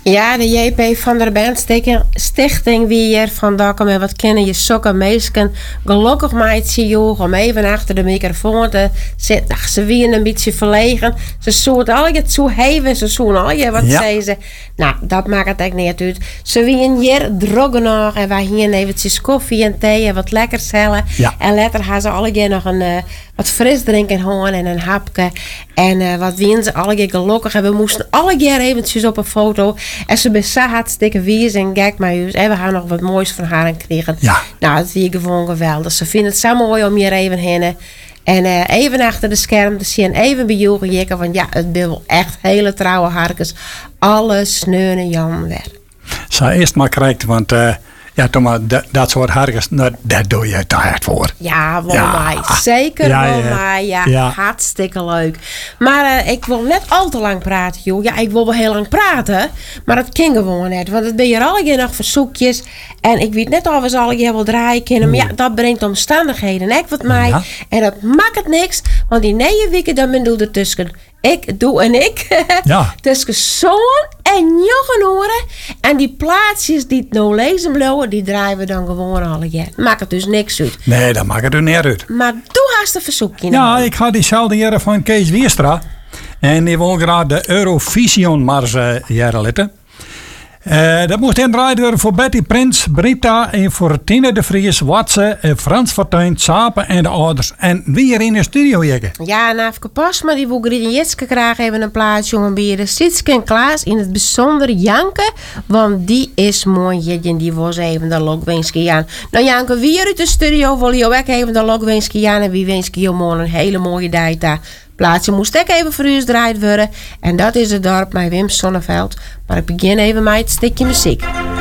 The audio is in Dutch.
Ja, de JP van der Bent stichting wie hier van Dokkum en wat kennen je sokken meesken gelukkig meidje joh om even achter de microfoon te zitten. Ach, ze wien een beetje verlegen. Ze zoet al je zo heven, ze zoen al je wat zei ze. Nou, dat maakt het eigenlijk niet uit. Ze wien hier drogen nog en wij hier eventjes koffie en thee en wat lekkers hellen. Ja. En later gaan ze al je nog een wat fris drinken gewoon en een hapje. En wat wien ze al je gelukkig en we moesten alle keer eventjes op een foto. En ze ben zo hartstikke wies en kijk maar eens. En we gaan nog wat moois van haar krijgen. Ja. Nou, dat is gewoon geweldig. Ze vinden het zo mooi om hier even heen. En even achter de scherm te zien. Even bij Joegen jekken. Want ja, het wil echt hele trouwe harkens. Alle sneunen Jan weer. Zo eerst maar correct, want ja, Thomas, dat soort harkens, nou, daar doe je het echt voor. Ja, wel mij. Zeker wel mij. Ja, hartstikke leuk. Maar ik wil net al te lang praten, joh. Ja, ik wil wel heel lang praten. Maar dat kan gewoon net. Want het ben hier al je nog verzoekjes. En ik weet net of we ze al je wel draaien kunnen. Maar ja, dat brengt omstandigheden. En ik wat mij. Ja. En dat maakt het niks. Want die 9 weken, dan ben ik ertussen. Ik doe en ik. Ja. Tussen zoon en joggen horen. En die plaatsjes die het nou lezen blijven, die draaien we dan gewoon al jaar. Maakt het dus niks uit. Nee, dat maakt het er niet uit. Maar doe haast een verzoekje. Ja, ik ga diezelfde jaren van Kees Wierstra. En die wil graag de Eurovision Mars jaren letten. Dat moest indraaid worden voor Betty Prins, Brita en voor Tine de Vries, Watse, Frans Fortuyn, Sapen en de ouders. En wie hier in de studio jekken? Ja, Nafke Pasma, die wil Grietje Jitske graag even een plaats, jongen, bieren. Sitske en Klaas, in het bijzonder Janke, want die is mooi en die was even de Lokwenske Jan. Nou Janke, wie hier uit de studio wil je ook even de Lokwenske Jan en wie wens je morgen een hele mooie dag daar. Plaatsje moest ik even voor u gedraaid worden. En dat is het dorp bij Wim Sonneveld. Maar ik begin even met het stukje muziek.